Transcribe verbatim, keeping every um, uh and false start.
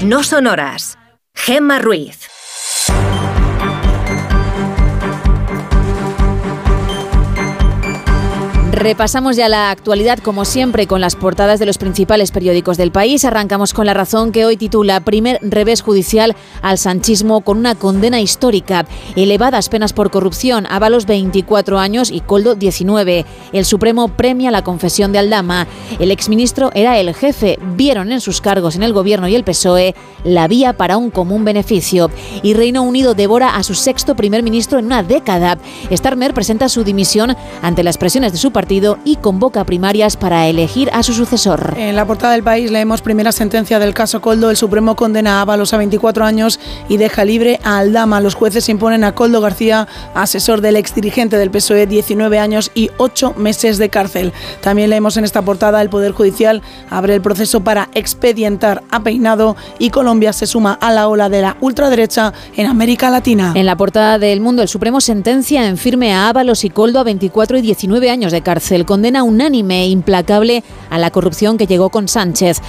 No son horas. Gemma Ruiz. Repasamos ya la actualidad, como siempre, con las portadas de los principales periódicos del país. Arrancamos con La Razón, que hoy titula Primer revés judicial al sanchismo con una condena histórica. Elevadas penas por corrupción, Ábalos veinticuatro años y Koldo diecinueve. El Supremo premia la confesión de Aldama. El exministro era el jefe. Vieron en sus cargos en el gobierno y el P S O E la vía para un común beneficio. Y Reino Unido devora a su sexto primer ministro en una década. Starmer presenta su dimisión ante las presiones de su partido y convoca primarias para elegir a su sucesor. En la portada del País leemos primera sentencia del caso Koldo. El Supremo condena a Ábalos a veinticuatro años y deja libre a Aldama. Los jueces imponen a Koldo García, asesor del exdirigente del P S O E, diecinueve años y ocho meses de cárcel. También leemos en esta portada el Poder Judicial abre el proceso para expedientar a Peinado y Colombia se suma a la ola de la ultraderecha en América Latina. En la portada del Mundo, el Supremo sentencia en firme a Ábalos y Koldo a veinticuatro y diecinueve años de cárcel. Condena unánime e implacable a la corrupción que llegó con Sánchez.